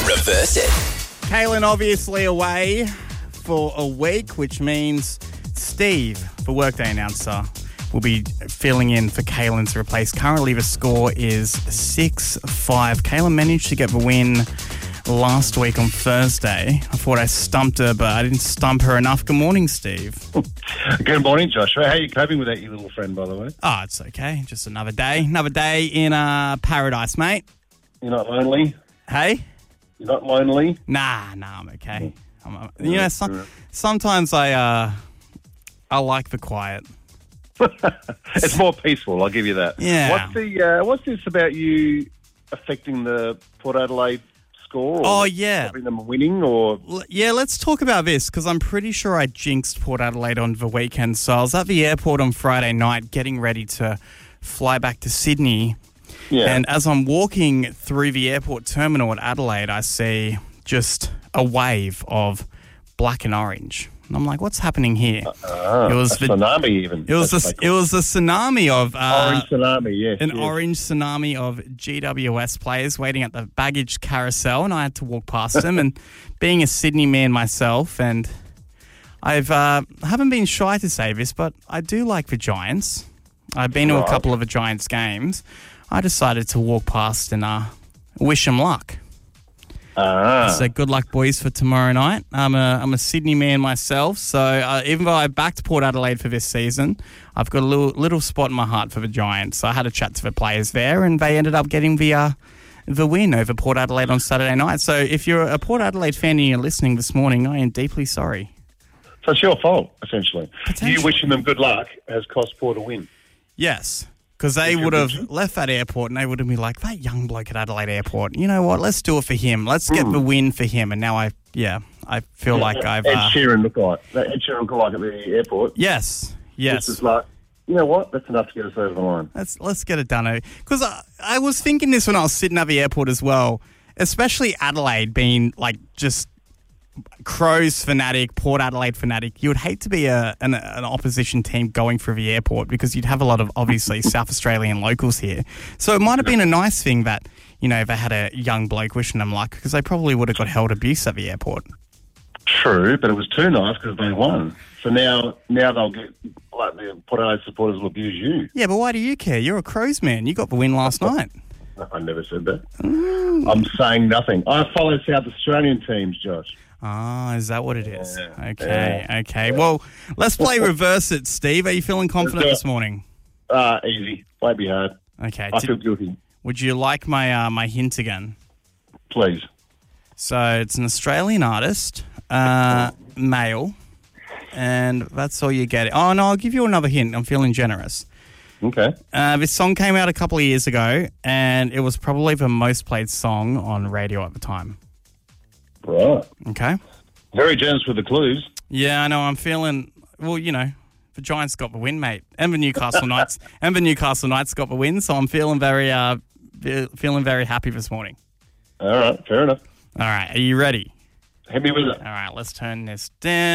Reverse it. Kaylin obviously away for a week, which means Steve, the Workday announcer, will be filling in for Kaylin to replace. Currently the score is 6-5. Kaylin managed to get the win last week on Thursday. I thought I stumped her, but I didn't stump her enough. Good morning, Steve. Good morning, Joshua. How are you coping with that, you little friend, by the way? Oh, it's okay. Just another day. Another day in paradise, mate. You're not lonely? Hey? You're not lonely? Nah, I'm okay. Sometimes I like the quiet. It's more peaceful, I'll give you that. Yeah. What's this about you affecting the Port Adelaide score? Oh, yeah. Having them winning, or? Yeah, let's talk about this, because I'm pretty sure I jinxed Port Adelaide on the weekend. So I was at the airport on Friday night getting ready to fly back to Sydney. Yeah. And as I'm walking through the airport terminal at Adelaide, I see just a wave of black and orange. And I'm like, what's happening here? It was a tsunami even. It was a tsunami of... orange tsunami, yes. Orange tsunami of GWS players waiting at the baggage carousel, and I had to walk past them. And being a Sydney man myself, and I haven't been shy to say this, but I do like the Giants. I've been to a couple of the Giants games. I decided to walk past and wish them luck. So good luck, boys, for tomorrow night. I'm a Sydney man myself, so even though I backed Port Adelaide for this season, I've got a little spot in my heart for the Giants. So I had a chat to the players there, and they ended up getting the win over Port Adelaide on Saturday night. So if you're a Port Adelaide fan and you're listening this morning, I am deeply sorry. So it's your fault, essentially. You wishing them good luck has cost Port a win. Yes. Because they would have left that airport and they would have been like, that young bloke at Adelaide Airport, you know what, let's do it for him. Let's get the win for him. And now I feel like I've... Ed Sheeran look like. That Ed Sheeran look like at the airport. Yes. This is like, you know what, that's enough to get us over the line. Let's get it done. Because I was thinking this when I was sitting at the airport as well, especially Adelaide being like just... Crows fanatic, Port Adelaide fanatic. You would hate to be an opposition team going through the airport because you'd have a lot of, obviously, South Australian locals here. So it might have been a nice thing that, you know, they had a young bloke wishing them luck, because they probably would have got held abuse at the airport. True, but it was too nice because they won. So now they'll get, like, the Port Adelaide supporters will abuse you. Yeah, but why do you care? You're a Crows man. You got the win last night. I never said that. I'm saying nothing. I follow South Australian teams, Josh. Is that what it is? Yeah. Okay. Yeah. Well, let's play Reverse It, Steve. Are you feeling confident this morning? Easy. Won't be hard. Okay. I feel guilty. Would you like my hint again? Please. So it's an Australian artist, male, and that's all you get. Oh, no, I'll give you another hint. I'm feeling generous. Okay. This song came out a couple of years ago, and it was probably the most played song on radio at the time. Right. Okay. Very generous with the clues. Yeah, I know. I'm feeling, well, you know, the Giants got the win, mate. And the Newcastle Knights got the win, so I'm feeling very happy this morning. All right, fair enough. All right, are you ready? Hit me with it. All right, let's turn this down.